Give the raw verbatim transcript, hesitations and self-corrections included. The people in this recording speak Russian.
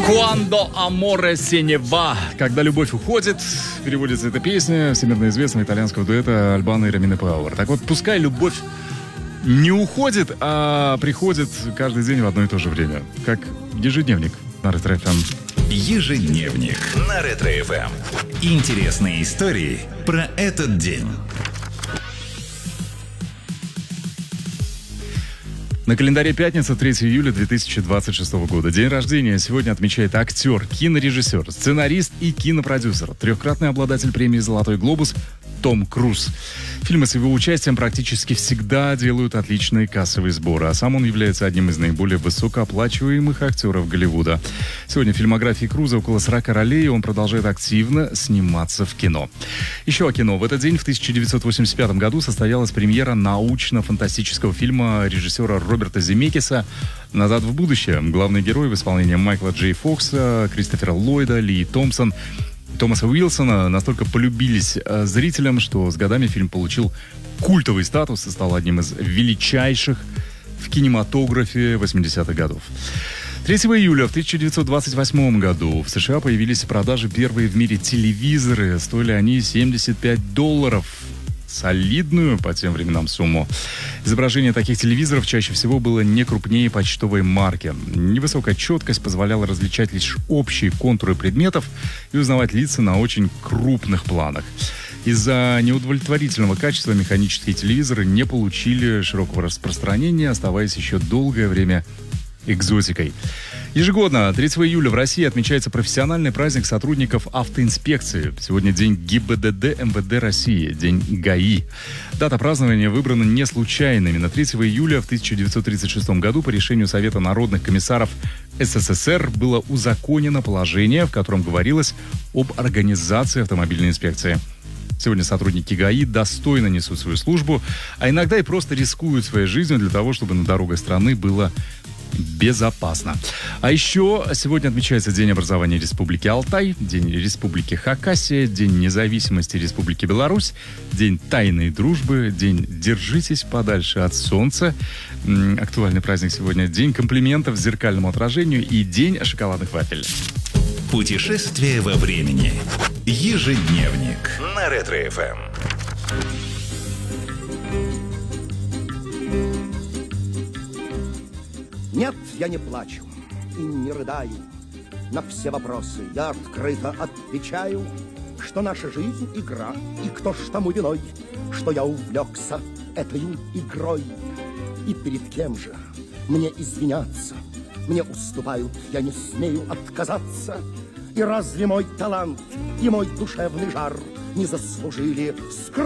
Quando amore se ne va. Когда любовь уходит, переводится эта песня всемирно известного итальянского дуэта Альбано и Ромина Пауэр. Так вот, пускай любовь не уходит, а приходит каждый день в одно и то же время. Как ежедневник на Ретро-эф эм. Ежедневник на Ретро-эф эм. Интересные истории про этот день. На календаре пятница, третьего июля две тысячи двадцать шестого года. День рождения сегодня отмечает актер, кинорежиссер, сценарист и кинопродюсер, трехкратный обладатель премии «Золотой глобус» Том Круз. Фильмы с его участием практически всегда делают отличные кассовые сборы, а сам он является одним из наиболее высокооплачиваемых актеров Голливуда. Сегодня в фильмографии Круза около сорока ролей, и он продолжает активно сниматься в кино. Еще о кино. В этот день, в тысяча девятьсот восемьдесят пятом году, состоялась премьера научно-фантастического фильма режиссера Роберта Земекиса «Назад в будущее». Главный герой в исполнении Майкла Джей Фокса, Кристофера Ллойда, Ли Томпсон, Томаса Уилсона настолько полюбились э, зрителям, что с годами фильм получил культовый статус и стал одним из величайших в кинематографе восьмидесятых годов. третьего июля в тысяча девятьсот двадцать восьмом году в США появились в продаже первые в мире телевизоры. Стоили они семьдесят пять долларов. Солидную по тем временам сумму. Изображение таких телевизоров чаще всего было не крупнее почтовой марки. Невысокая четкость позволяла различать лишь общие контуры предметов и узнавать лица на очень крупных планах. Из-за неудовлетворительного качества механические телевизоры не получили широкого распространения, оставаясь еще долгое время экзотикой. Ежегодно третьего июля в России отмечается профессиональный праздник сотрудников автоинспекции. Сегодня день ГИБДД МВД России, день ГАИ. Дата празднования выбрана не случайно. Именно третьего июля в тысяча девятьсот тридцать шестом году по решению Совета народных комиссаров СССР было узаконено положение, в котором говорилось об организации автомобильной инспекции. Сегодня сотрудники ГАИ достойно несут свою службу, а иногда и просто рискуют своей жизнью для того, чтобы на дорогах страны было безопасно. А еще сегодня отмечается День образования Республики Алтай, День Республики Хакасия, День независимости Республики Беларусь, День тайной дружбы, День «Держитесь подальше от солнца». М-м, актуальный праздник сегодня. День комплиментов зеркальному отражению и День шоколадных вафель. Путешествие во времени. Ежедневник на Ретро-эф эм. Нет, я не плачу и не рыдаю. На все вопросы я открыто отвечаю, что наша жизнь — игра, и кто ж тому виной, что я увлекся этой игрой. И перед кем же мне извиняться? Мне уступают, я не смею отказаться. И разве мой талант и мой душевный жар не заслужили скромности